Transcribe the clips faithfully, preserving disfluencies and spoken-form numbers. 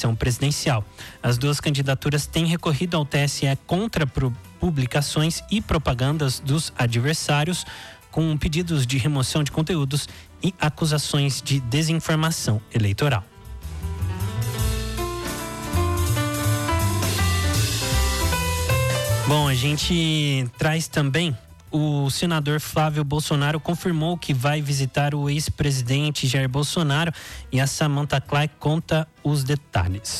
eleição presidencial. As duas candidaturas têm recorrido ao T S E contra publicações e propagandas dos adversários, com pedidos de remoção de conteúdos e acusações de desinformação eleitoral. Bom, a gente traz também: o senador Flávio Bolsonaro confirmou que vai visitar o ex-presidente Jair Bolsonaro, e a Samantha Clark conta os detalhes.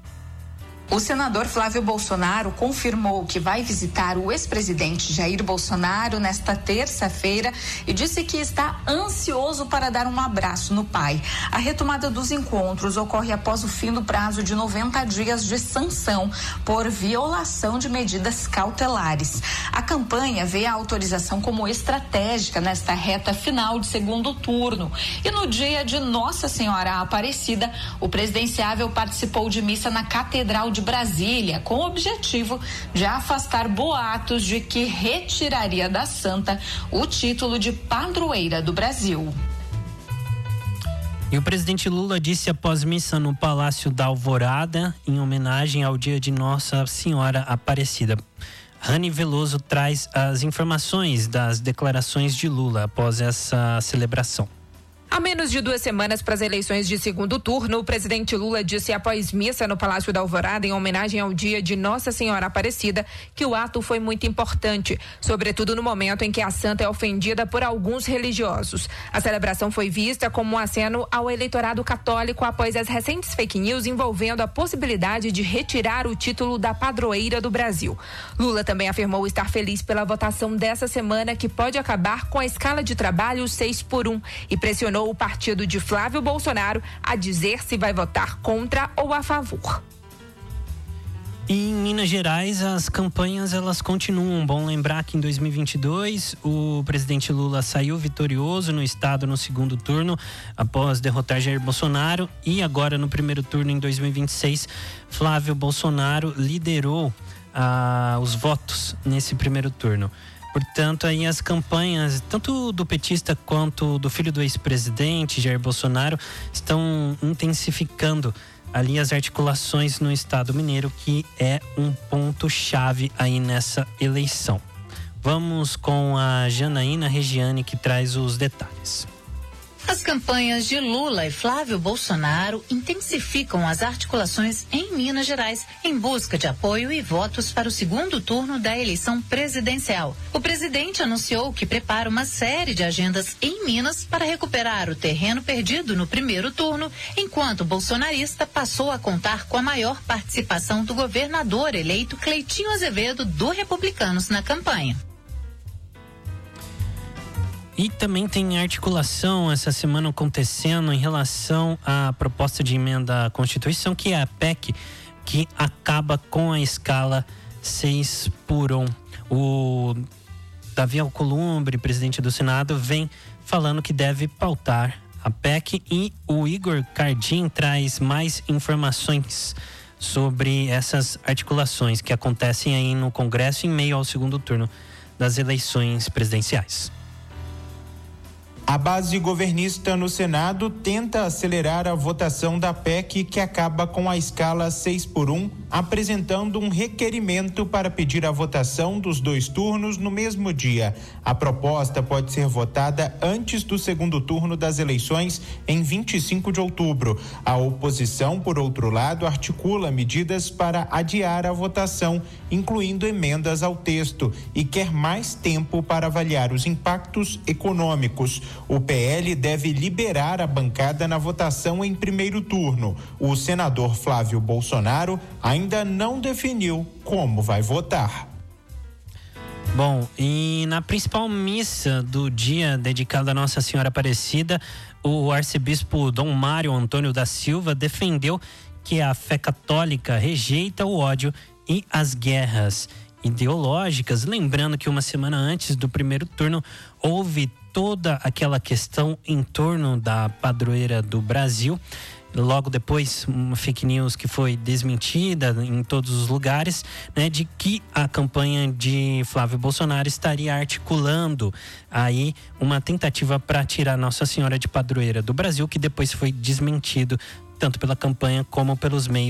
O senador Flávio Bolsonaro confirmou que vai visitar o ex-presidente Jair Bolsonaro nesta terça-feira e disse que está ansioso para dar um abraço no pai. A retomada dos encontros ocorre após o fim do prazo de noventa dias de sanção por violação de medidas cautelares. A campanha vê a autorização como estratégica nesta reta final de segundo turno. E no dia de Nossa Senhora Aparecida, o presidenciável participou de missa na Catedral de Brasília, com o objetivo de afastar boatos de que retiraria da santa o título de padroeira do Brasil. E o presidente Lula disse após missa no Palácio da Alvorada, em homenagem ao dia de Nossa Senhora Aparecida. Rani Veloso traz as informações das declarações de Lula após essa celebração. Há menos de duas semanas para as eleições de segundo turno, o presidente Lula disse após missa no Palácio da Alvorada, em homenagem ao dia de Nossa Senhora Aparecida, que o ato foi muito importante, sobretudo no momento em que a santa é ofendida por alguns religiosos. A celebração foi vista como um aceno ao eleitorado católico após as recentes fake news envolvendo a possibilidade de retirar o título da padroeira do Brasil. Lula também afirmou estar feliz pela votação dessa semana, que pode acabar com a escala de trabalho seis por um, e pressionou o partido de Flávio Bolsonaro a dizer se vai votar contra ou a favor. Em Minas Gerais, as campanhas elas continuam. Bom lembrar que em dois mil e vinte e dois o presidente Lula saiu vitorioso no estado no segundo turno após derrotar Jair Bolsonaro, e agora no primeiro turno em dois mil e vinte e seis Flávio Bolsonaro liderou ah, os votos nesse primeiro turno. Portanto, aí as campanhas, tanto do petista quanto do filho do ex-presidente, Jair Bolsonaro, estão intensificando ali as articulações no Estado mineiro, que é um ponto-chave aí nessa eleição. Vamos com a Janaína Regiane, que traz os detalhes. As campanhas de Lula e Flávio Bolsonaro intensificam as articulações em Minas Gerais em busca de apoio e votos para o segundo turno da eleição presidencial. O presidente anunciou que prepara uma série de agendas em Minas para recuperar o terreno perdido no primeiro turno, enquanto o bolsonarista passou a contar com a maior participação do governador eleito Cleitinho Azevedo, do Republicanos, na campanha. E também tem articulação essa semana acontecendo em relação à proposta de emenda à Constituição, que é a P E C, que acaba com a escala seis por um. O Davi Alcolumbre, presidente do Senado, vem falando que deve pautar a P E C, e o Igor Cardim traz mais informações sobre essas articulações que acontecem aí no Congresso em meio ao segundo turno das eleições presidenciais. A base governista no Senado tenta acelerar a votação da P E C, que acaba com a escala seis por um, apresentando um requerimento para pedir a votação dos dois turnos no mesmo dia. A proposta pode ser votada antes do segundo turno das eleições em vinte e cinco de outubro. A oposição, por outro lado, articula medidas para adiar a votação, incluindo emendas ao texto, e quer mais tempo para avaliar os impactos econômicos. O P L deve liberar a bancada na votação em primeiro turno. O senador Flávio Bolsonaro ainda não definiu como vai votar. Bom, e na principal missa do dia dedicada a Nossa Senhora Aparecida, o arcebispo Dom Mário Antônio da Silva defendeu que a fé católica rejeita o ódio e as guerras ideológicas, lembrando que uma semana antes do primeiro turno houve toda aquela questão em torno da padroeira do Brasil. Logo depois, uma fake news que foi desmentida em todos os lugares, né, de que a campanha de Flávio Bolsonaro estaria articulando aí uma tentativa para tirar Nossa Senhora de padroeira do Brasil, que depois foi desmentido tanto pela campanha como pelos meios